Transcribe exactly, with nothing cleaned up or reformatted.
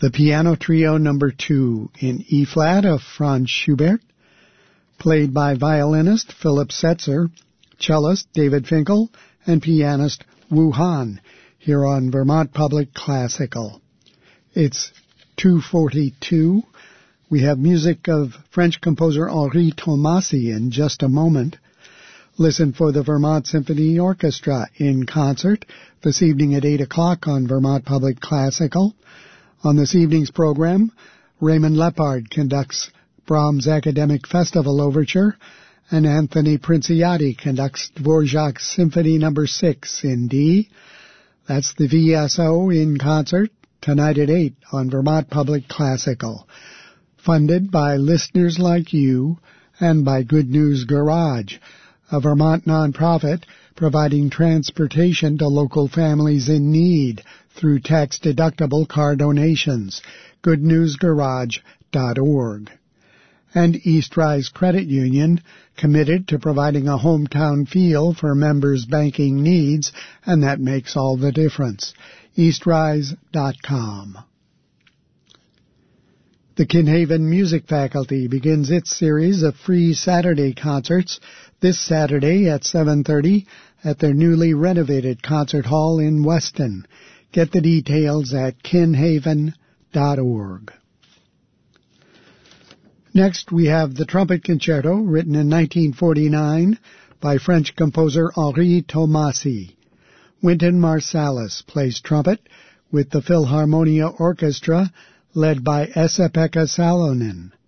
The Piano Trio Number two in E-flat of Franz Schubert, played by violinist Philip Setzer, cellist David Finkel, and pianist Wu Han, here on Vermont Public Classical. It's two forty-two. We have music of French composer Henri Tomasi in just a moment. Listen for the Vermont Symphony Orchestra in concert this evening at eight o'clock on Vermont Public Classical. On this evening's program, Raymond Lepard conducts Brahms' Academic Festival Overture, and Anthony Princiati conducts Dvorak's Symphony Number six in D. That's the V S O in concert tonight at eight on Vermont Public Classical. Funded by listeners like you and by Good News Garage, a Vermont nonprofit providing transportation to local families in need through tax-deductible car donations. good news garage dot org. And East Rise Credit Union, committed to providing a hometown feel for members' banking needs, and that makes all the difference. east rise dot com. The Kinhaven Music Faculty begins its series of free Saturday concerts this Saturday at seven thirty at their newly renovated concert hall in Weston. Get the details at kinhaven dot org. Next, we have the Trumpet Concerto, written in nineteen forty-nine by French composer Henri Tomasi. Wynton Marsalis plays trumpet with the Philharmonia Orchestra, led by Esa-Pekka Salonen.